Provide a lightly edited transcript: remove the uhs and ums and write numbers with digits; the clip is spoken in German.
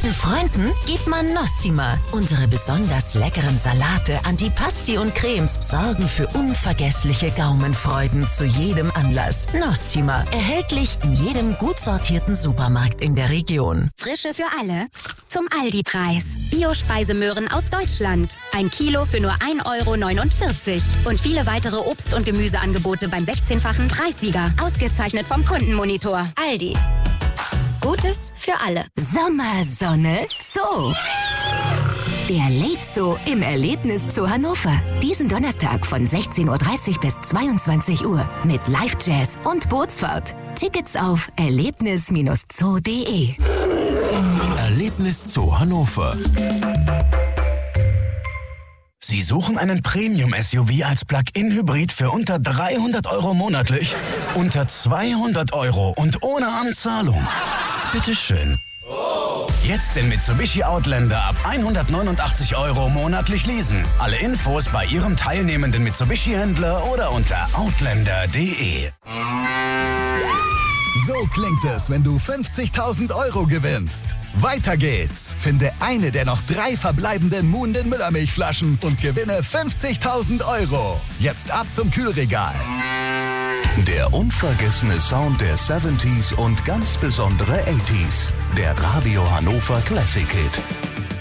guten Freunden gibt man Nostima. Unsere besonders leckeren Salate, Antipasti und Cremes sorgen für unvergessliche Gaumenfreuden zu jedem Anlass. Nostima, erhältlich in jedem gut sortierten Supermarkt in der Region. Frische für alle zum Aldi-Preis. Bio-Speisemöhren aus Deutschland. 1 Kilo für nur 1,49 €. Und viele weitere Obst- und Gemüseangebote beim 16-fachen Preissieger. Ausgezeichnet vom Kundenmonitor. Aldi. Gutes für alle. Sommersonne Zoo. Der Late-Zoo im Erlebniszoo Hannover. Diesen Donnerstag von 16:30 bis 22 Uhr mit Live-Jazz und Bootsfahrt. Tickets auf erlebnis-zoo.de. Erlebniszoo Hannover. Sie suchen einen Premium-SUV als Plug-in-Hybrid für unter 300 € monatlich? Unter 200 € und ohne Anzahlung? Bitteschön. Jetzt den Mitsubishi Outlander ab 189 € monatlich leasen. Alle Infos bei Ihrem teilnehmenden Mitsubishi-Händler oder unter outlander.de. So klingt es, wenn du 50.000 € gewinnst. Weiter geht's. Finde eine der noch 3 verbleibenden Muhnden Müllermilchflaschen und gewinne 50.000 €. Jetzt ab zum Kühlregal. Der unvergessene Sound der 70s und ganz besondere 80s. Der Radio Hannover Classic Hit.